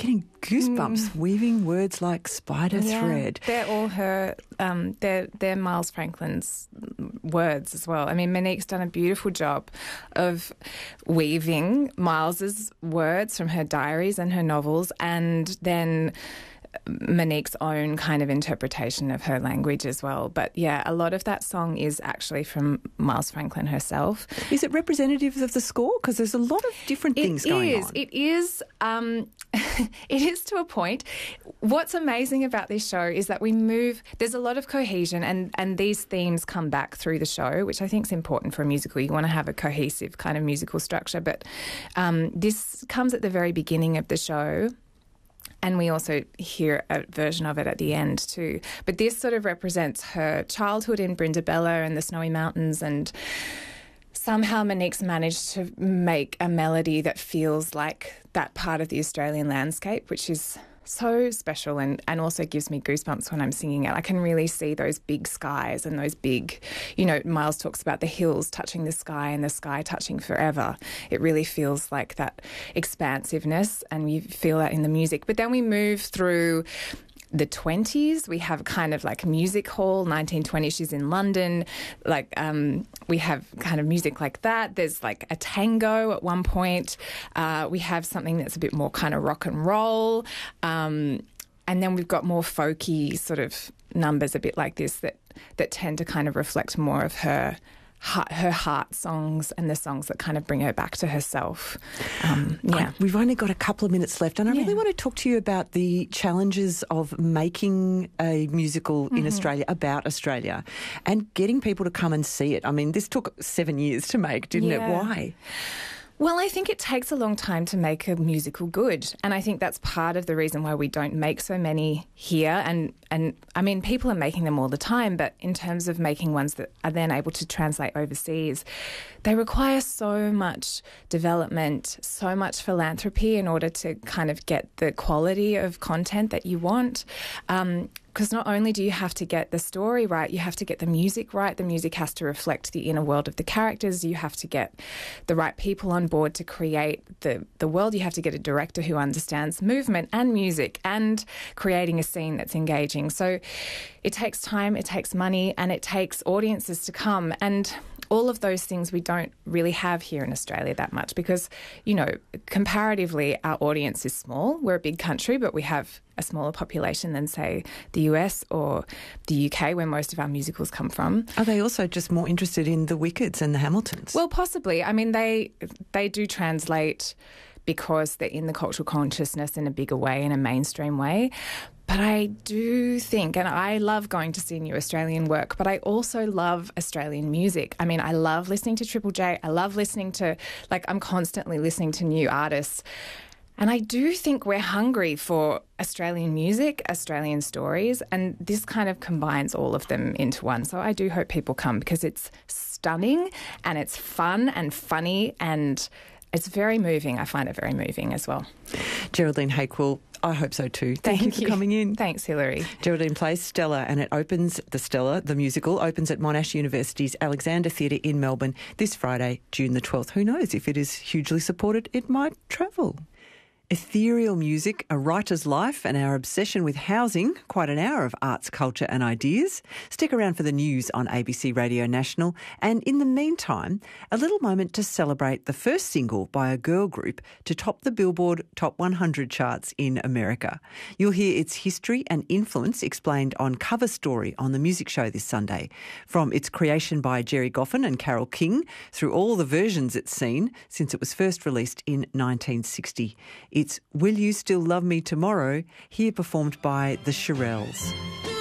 getting goosebumps weaving words like spider thread. They're all her, they're Miles Franklin's words as well. I mean, Monique's done a beautiful job of weaving Miles's words from her diaries and her novels, and then Monique's own kind of interpretation of her language as well. But yeah, a lot of that song is actually from Miles Franklin herself. Is it representative of the score? Because there's a lot of different things going on. It is. It is to a point. What's amazing about this show is that there's a lot of cohesion, and these themes come back through the show, which I think is important for a musical. You want to have a cohesive kind of musical structure. But this comes at the very beginning of the show. And we also hear a version of it at the end too. But this sort of represents her childhood in Brindabella and the Snowy Mountains, and somehow Monique's managed to make a melody that feels like that part of the Australian landscape, which is so special and also gives me goosebumps when I'm singing it. I can really see those big skies and those big, Miles talks about the hills touching the sky and the sky touching forever. It really feels like that expansiveness, and you feel that in the music. But then we move through the 20s. We have kind of like music hall, 1920, she's in London. We have kind of music like that. There's like a tango at one point. We have something that's a bit more kind of rock and roll. And then we've got more folky sort of numbers, a bit like this, that tend to kind of reflect more of her heart songs and the songs that kind of bring her back to herself. We've only got a couple of minutes left, and I really want to talk to you about the challenges of making a musical in Australia about Australia and getting people to come and see it. I mean, this took 7 years to make, didn't it? Why? Well, I think it takes a long time to make a musical good, and I think that's part of the reason why we don't make so many here. And I mean, people are making them all the time, but in terms of making ones that are then able to translate overseas, they require so much development, so much philanthropy in order to kind of get the quality of content that you want. Because not only do you have to get the story right, you have to get the music right. The music has to reflect the inner world of the characters. You have to get the right people on board to create the world. You have to get a director who understands movement and music and creating a scene that's engaging. So it takes time, it takes money, and it takes audiences to come. And all of those things we don't really have here in Australia that much because, comparatively, our audience is small. We're a big country, but we have a smaller population than, say, the US or the UK, where most of our musicals come from. Are they also just more interested in the Wickeds and the Hamiltons? Well, possibly. I mean, they do translate because they're in the cultural consciousness in a bigger way, in a mainstream way. But I do think, and I love going to see new Australian work, but I also love Australian music. I mean, I love listening to Triple J. I love listening to, I'm constantly listening to new artists. And I do think we're hungry for Australian music, Australian stories, and this kind of combines all of them into one. So I do hope people come because it's stunning and it's fun and funny and it's very moving. I find it very moving as well. Geraldine Hakewell, I hope so too. Thank you for coming in. Thanks, Hilary. Geraldine plays Stella, and the musical opens at Monash University's Alexander Theatre in Melbourne this Friday, June the 12th. Who knows, if it is hugely supported, it might travel. Ethereal music, a writer's life, and our obsession with housing. Quite an hour of arts, culture and ideas. Stick around for the news on ABC Radio National. And in the meantime, a little moment to celebrate the first single by a girl group to top the Billboard Top 100 charts in America. You'll hear its history and influence explained on Cover Story on The Music Show this Sunday. From its creation by Jerry Goffin and Carole King through all the versions it's seen since it was first released in 1960. It's Will You Still Love Me Tomorrow, here performed by the Shirelles.